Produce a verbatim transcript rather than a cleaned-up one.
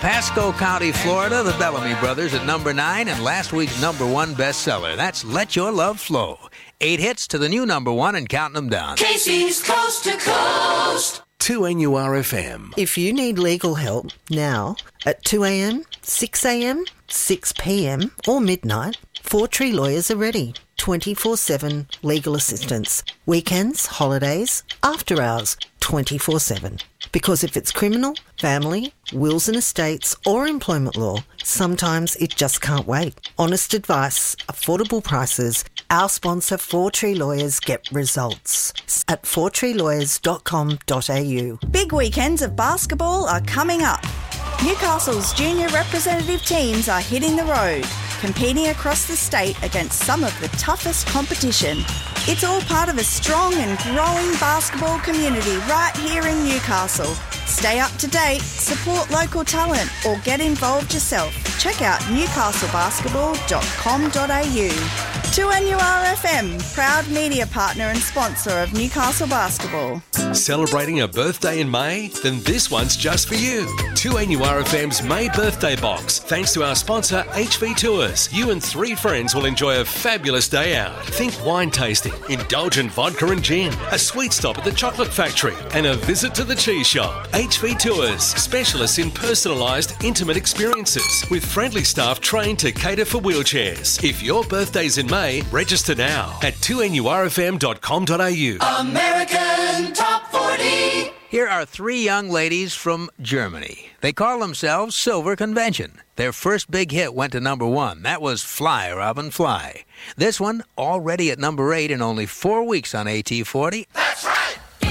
Pasco County, Florida, the Bellamy Brothers at number nine and last week's number one bestseller. That's Let Your Love Flow. Eight hits to the new number one and counting them down. Casey's Coast to Coast. two N U R F M. If you need legal help now at two a.m., six a.m., six p.m. or midnight, Four Tree Lawyers are ready. twenty-four seven legal assistance. Weekends, holidays, after hours, twenty-four seven. Because if it's criminal, family, wills and estates or employment law, sometimes it just can't wait. Honest advice, affordable prices. Our sponsor, Four Tree Lawyers, get results at four tree lawyers dot com dot a u. Big weekends of basketball are coming up. Newcastle's junior representative teams are hitting the road, competing across the state against some of the toughest competition. It's all part of a strong and growing basketball community right here in Newcastle. Stay up to date, support local talent, or get involved yourself. Check out newcastle basketball dot com dot a u. two N U R F M, proud media partner and sponsor of Newcastle Basketball. Celebrating a birthday in May? Then this one's just for you. two N U R F M's May birthday box. Thanks to our sponsor, H V Tours, you and three friends will enjoy a fabulous day out. Think wine tasting, indulgent vodka and gin, a sweet stop at the chocolate factory, and a visit to the cheese shop. H V Tours, specialists in personalised, intimate experiences with friendly staff trained to cater for wheelchairs. If your birthday's in May, register now at two N U R F M dot com dot a u. American Top forty. Here are three young ladies from Germany. They call themselves Silver Convention. Their first big hit went to number one. That was Fly, Robin, Fly. This one already at number eight in only four weeks on A T forty. That's right.